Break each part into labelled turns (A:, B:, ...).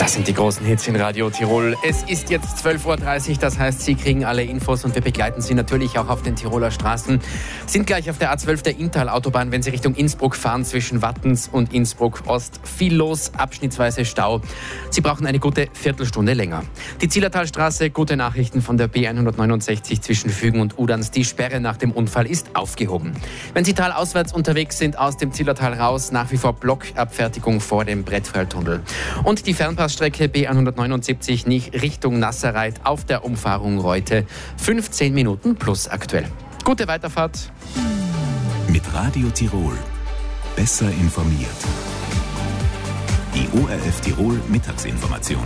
A: Das sind die großen Hits in Radio Tirol. Es ist jetzt 12.30 Uhr, das heißt, Sie kriegen alle Infos und wir begleiten Sie natürlich auch auf den Tiroler Straßen. Sind gleich auf der A12 der Inntal-Autobahn, wenn Sie Richtung Innsbruck fahren, zwischen Wattens und Innsbruck Ost. Viel los, abschnittsweise Stau. Sie brauchen eine gute Viertelstunde länger. Die Zillertalstraße, gute Nachrichten von der B169 zwischen Fügen und Udans. Die Sperre nach dem Unfall ist aufgehoben. Wenn Sie talauswärts unterwegs sind, aus dem Zillertal raus, nach wie vor Blockabfertigung vor dem Brettfalltunnel. Und die Fernpassstrecke B179 nicht Richtung Nasserreit auf der Umfahrung Reute. 15 Minuten plus aktuell. Gute Weiterfahrt.
B: Mit Radio Tirol. Besser informiert. Die ORF Tirol Mittagsinformation.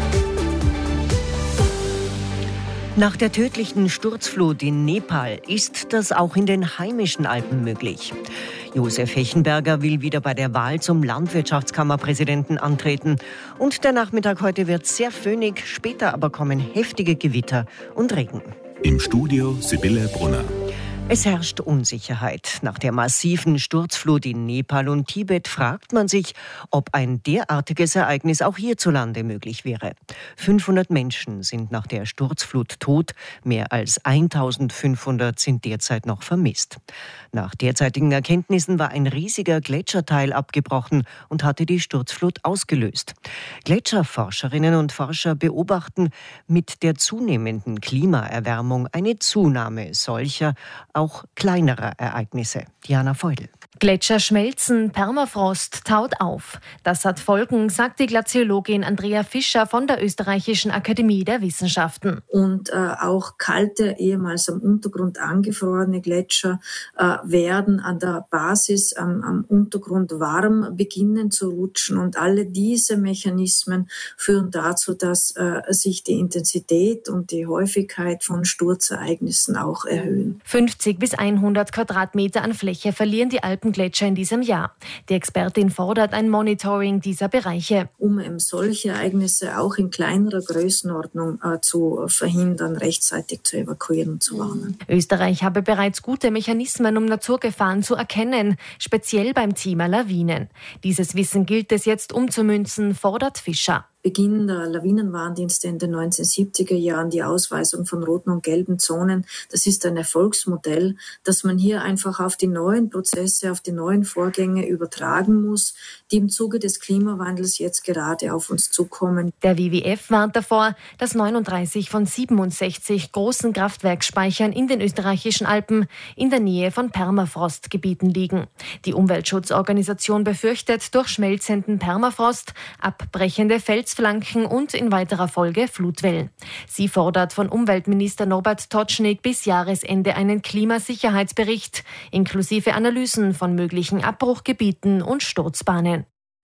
C: Nach der tödlichen Sturzflut in Nepal ist das auch in den heimischen Alpen möglich. Josef Hechenberger will wieder bei der Wahl zum Landwirtschaftskammerpräsidenten antreten. Und der Nachmittag heute wird sehr föhnig, später aber kommen heftige Gewitter und Regen.
B: Im Studio Sibylle Brunner.
C: Es herrscht Unsicherheit. Nach der massiven Sturzflut in Nepal und Tibet fragt man sich, ob ein derartiges Ereignis auch hierzulande möglich wäre. 500 Menschen sind nach der Sturzflut tot, mehr als 1500 sind derzeit noch vermisst. Nach derzeitigen Erkenntnissen war ein riesiger Gletscherteil abgebrochen und hatte die Sturzflut ausgelöst. Gletscherforscherinnen und Forscher beobachten mit der zunehmenden Klimaerwärmung eine Zunahme solcher, auch kleinerer Ereignisse. Diana Feudel.
D: Gletscher schmelzen, Permafrost taut auf. Das hat Folgen, sagt die Glaziologin Andrea Fischer von der Österreichischen Akademie der Wissenschaften.
E: Und auch kalte, ehemals am Untergrund angefrorene Gletscher werden an der Basis am Untergrund warm beginnen zu rutschen. Und alle diese Mechanismen führen dazu, dass sich die Intensität und die Häufigkeit von Sturzereignissen auch erhöhen.
D: 50 bis 100 Quadratmeter an Fläche verlieren die Alpengletscher in diesem Jahr. Die Expertin fordert ein Monitoring dieser Bereiche.
E: Um solche Ereignisse auch in kleinerer Größenordnung zu verhindern, rechtzeitig zu evakuieren und zu warnen.
D: Österreich habe bereits gute Mechanismen, um Naturgefahren zu erkennen, speziell beim Thema Lawinen. Dieses Wissen gilt es jetzt umzumünzen, fordert Fischer.
E: Beginn der Lawinenwarndienste in den 1970er Jahren, die Ausweisung von roten und gelben Zonen, das ist ein Erfolgsmodell, das man hier einfach auf die neuen Prozesse, auf die neuen Vorgänge übertragen muss, die im Zuge des Klimawandels jetzt gerade auf uns zukommen.
D: Der WWF warnt davor, dass 39 von 67 großen Kraftwerksspeichern in den österreichischen Alpen in der Nähe von Permafrostgebieten liegen. Die Umweltschutzorganisation befürchtet durch schmelzenden Permafrost abbrechende Felsflanken und in weiterer Folge Flutwellen. Sie fordert von Umweltminister Norbert Totschnig bis Jahresende einen Klimasicherheitsbericht inklusive Analysen von möglichen Abbruchgebieten und Sturzbahnen.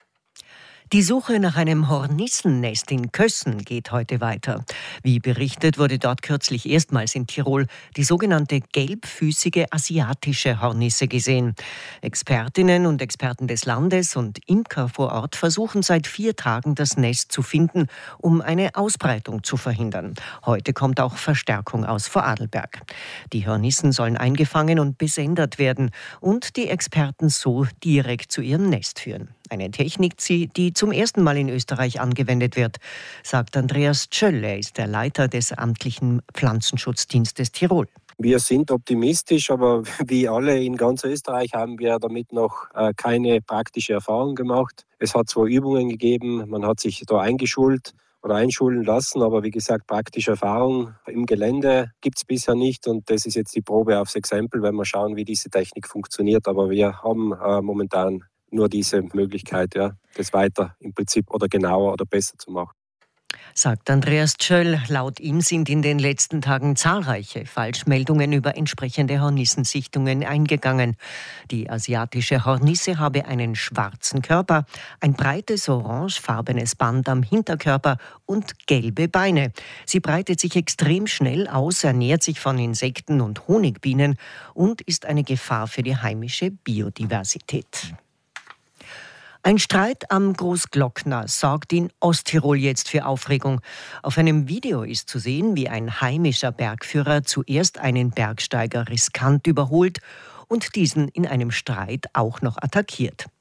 C: Die Suche nach einem Hornissennest in Kössen geht heute weiter. Wie berichtet, wurde dort kürzlich erstmals in Tirol die sogenannte gelbfüßige asiatische Hornisse gesehen. Expertinnen und Experten des Landes und Imker vor Ort versuchen seit 4 Tagen das Nest zu finden, um eine Ausbreitung zu verhindern. Heute kommt auch Verstärkung aus Vorarlberg. Die Hornissen sollen eingefangen und besendet werden und die Experten so direkt zu ihrem Nest führen. Eine Technik, die zum ersten Mal in Österreich angewendet wird, sagt Andreas Tschöll. Er ist der Leiter des amtlichen Pflanzenschutzdienstes Tirol.
F: Wir sind optimistisch, aber wie alle in ganz Österreich haben wir damit noch keine praktische Erfahrung gemacht. Es hat 2 Übungen gegeben, man hat sich da eingeschult oder einschulen lassen, aber wie gesagt, praktische Erfahrung im Gelände gibt es bisher nicht und das ist jetzt die Probe aufs Exempel, wenn wir schauen, wie diese Technik funktioniert. Aber wir haben momentan nur diese Möglichkeit, ja, das weiter im Prinzip oder genauer oder besser zu machen.
C: Sagt Andreas Tschöll. Laut ihm sind in den letzten Tagen zahlreiche Falschmeldungen über entsprechende Hornissensichtungen eingegangen. Die asiatische Hornisse habe einen schwarzen Körper, ein breites orangefarbenes Band am Hinterkörper und gelbe Beine. Sie breitet sich extrem schnell aus, ernährt sich von Insekten und Honigbienen und ist eine Gefahr für die heimische Biodiversität. Ein Streit am Großglockner sorgt in Osttirol jetzt für Aufregung. Auf einem Video ist zu sehen, wie ein heimischer Bergführer zuerst einen Bergsteiger riskant überholt und diesen in einem Streit auch noch attackiert.